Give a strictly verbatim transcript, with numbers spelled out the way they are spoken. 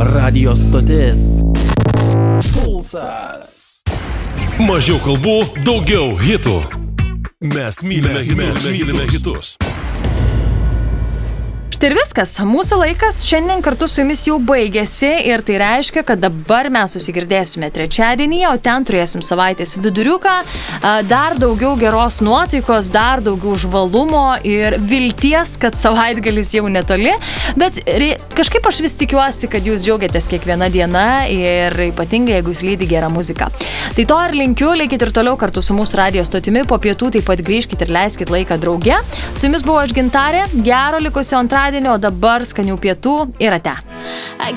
Radio stotis Pulsas. Mažiau kalbų, daugiau hitų. Mes mylime, mes mylime hitus. Štai ir viskas. Mūsų laikas šiandien kartu su jumis jau baigėsi ir tai reiškia, kad dabar mes susigirdėsime trečiadienį, o ten turėsim savaitės viduriuką, dar daugiau geros nuotaikos, dar daugiau žvalumo ir vilties, kad savaitgalis jau netoli, bet kažkaip aš vis tikiuosi, kad jūs džiaugiatės kiekviena diena ir ypatingai, jeigu jūs lydi gerą muziką. Tai to ir linkiu, likit ir toliau kartu su mūsų radio stotimi, po pietų taip pat grįžkit ir leiskit laiką drauge. Su jumis buvo aš Gintarė, gero likusio antradienio, o dabar skanių pietų ir ate.